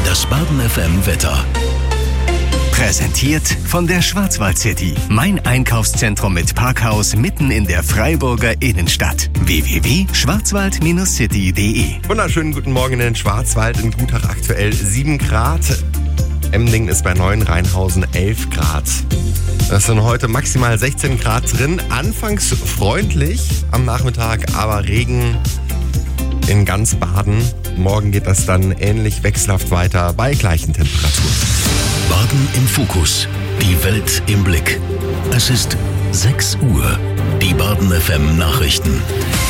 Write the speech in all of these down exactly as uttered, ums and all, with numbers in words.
Das Baden F M Wetter. Präsentiert von der Schwarzwald City. Mein Einkaufszentrum mit Parkhaus mitten in der Freiburger Innenstadt. w w w punkt schwarzwald city punkt d e. Wunderschönen guten Morgen in den Schwarzwald. In Gutach aktuell sieben Grad. Emding ist bei neun, Rheinhausen elf Grad. Das sind heute maximal sechzehn Grad drin. Anfangs freundlich am Nachmittag, aber Regen in ganz Baden. Morgen geht das dann ähnlich wechselhaft weiter bei gleichen Temperaturen. Baden im Fokus. Die Welt im Blick. Es ist sechs Uhr. Die Baden F M Nachrichten.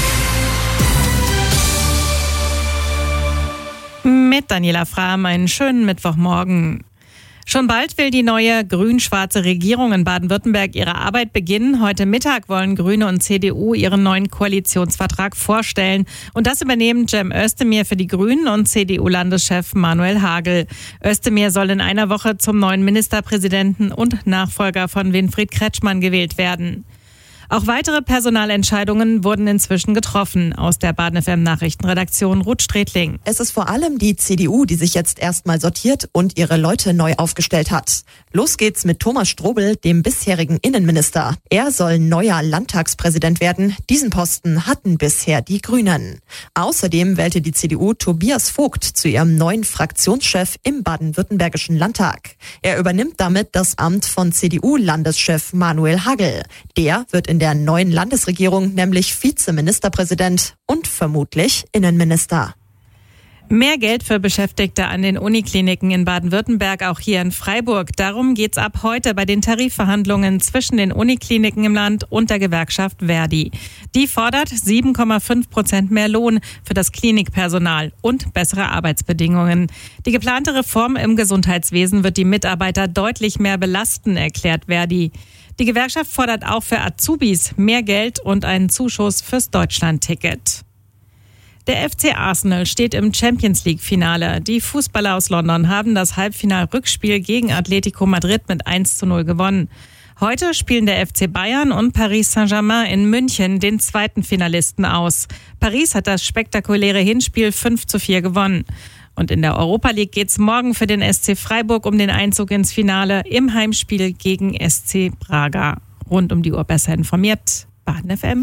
Mit Daniela Frahm einen schönen Mittwochmorgen. Schon bald will die neue grün-schwarze Regierung in Baden-Württemberg ihre Arbeit beginnen. Heute Mittag wollen Grüne und C D U ihren neuen Koalitionsvertrag vorstellen. Und das übernehmen Cem Özdemir für die Grünen und C D U-Landeschef Manuel Hagel. Özdemir soll in einer Woche zum neuen Ministerpräsidenten und Nachfolger von Winfried Kretschmann gewählt werden. Auch weitere Personalentscheidungen wurden inzwischen getroffen. Aus der Baden F M Nachrichtenredaktion Ruth Strätling. Es ist vor allem die C D U, die sich jetzt erstmal sortiert und ihre Leute neu aufgestellt hat. Los geht's mit Thomas Strobel, dem bisherigen Innenminister. Er soll neuer Landtagspräsident werden. Diesen Posten hatten bisher die Grünen. Außerdem wählte die C D U Tobias Vogt zu ihrem neuen Fraktionschef im baden-württembergischen Landtag. Er übernimmt damit das Amt von C D U-Landeschef Manuel Hagel. Der wird in der neuen Landesregierung nämlich Vizeministerpräsident und vermutlich Innenminister. Mehr Geld für Beschäftigte an den Unikliniken in Baden-Württemberg, auch hier in Freiburg. Darum geht's ab heute bei den Tarifverhandlungen zwischen den Unikliniken im Land und der Gewerkschaft Verdi. Die fordert sieben Komma fünf Prozent mehr Lohn für das Klinikpersonal und bessere Arbeitsbedingungen. Die geplante Reform im Gesundheitswesen wird die Mitarbeiter deutlich mehr belasten, erklärt Verdi. Die Gewerkschaft fordert auch für Azubis mehr Geld und einen Zuschuss fürs Deutschland-Ticket. Der F C Arsenal steht im Champions-League-Finale. Die Fußballer aus London haben das Halbfinal-Rückspiel gegen Atletico Madrid mit eins zu null gewonnen. Heute spielen der F C Bayern und Paris Saint-Germain in München den zweiten Finalisten aus. Paris hat das spektakuläre Hinspiel fünf zu vier gewonnen. Und in der Europa League geht's morgen für den S C Freiburg um den Einzug ins Finale im Heimspiel gegen S C Braga. Rund um die Uhr besser informiert. Baden F M.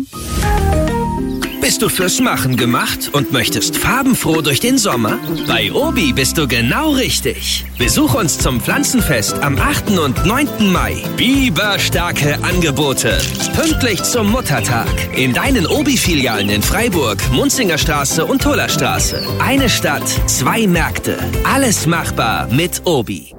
Bist du fürs Machen gemacht und möchtest farbenfroh durch den Sommer? Bei Obi bist du genau richtig. Besuch uns zum Pflanzenfest am achten und neunten Mai. Biberstarke Angebote. Pünktlich zum Muttertag. In deinen Obi-Filialen in Freiburg, Munzingerstraße und Tullerstraße. Eine Stadt, zwei Märkte. Alles machbar mit Obi.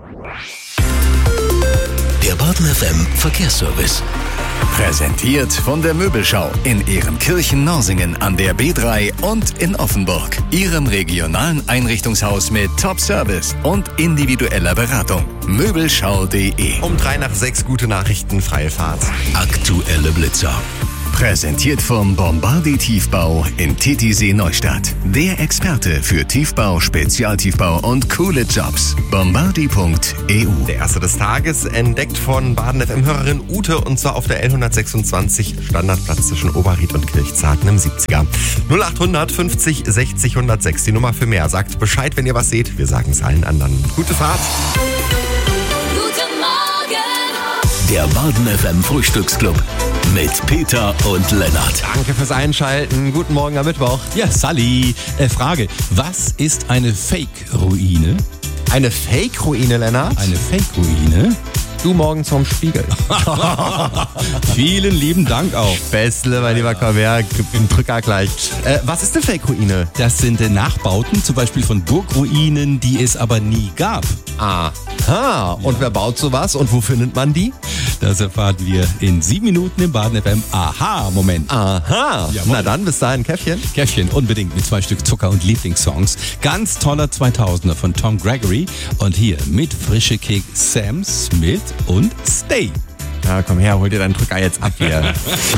Der Baden F M Verkehrsservice. Präsentiert von der Möbelschau in Ehrenkirchen-Norsingen an der B drei und in Offenburg. Ihrem regionalen Einrichtungshaus mit Top-Service und individueller Beratung. Möbelschau punkt d e. Um drei nach sechs gute Nachrichten, freie Fahrt. Aktuelle Blitzer. Präsentiert vom Bombardi Tiefbau in Titisee Neustadt. Der Experte für Tiefbau, Spezialtiefbau und coole Jobs. Bombardi punkt e u. Der erste des Tages, entdeckt von Baden F M-Hörerin Ute, und zwar auf der L hundertsechsundzwanzig, Standardplatz zwischen Oberried und Kirchzarten im siebziger. null achthundert fünfzig sechzig hundertsechs, die Nummer für mehr. Sagt Bescheid, wenn ihr was seht. Wir sagen es allen anderen. Gute Fahrt. Guten Morgen. Der Baden F M Frühstücksclub mit Peter und Lennart. Danke fürs Einschalten. Guten Morgen am Mittwoch. Ja, Sally. Äh, Frage, was ist eine Fake-Ruine? Eine Fake-Ruine, Lennart? Eine Fake-Ruine? Du morgen zum Spiegel. Vielen lieben Dank auch. Bessle, mein lieber Kollege, im Drücker gleich. Äh, was ist eine Fake-Ruine? Das sind äh, Nachbauten, zum Beispiel von Burgruinen, die es aber nie gab. Aha. Und wer baut sowas und wo findet man die? Das erfahren wir in sieben Minuten im Baden F M. Aha-Moment. Aha. Jawohl. Na dann, bis dahin, Käffchen. Käffchen, unbedingt mit zwei Stück Zucker und Lieblingssongs. Ganz toller zweitausender von Tom Gregory. Und hier mit frische Kick Sam Smith und Stay. Ja, komm her, hol dir deinen Drücker jetzt ab hier.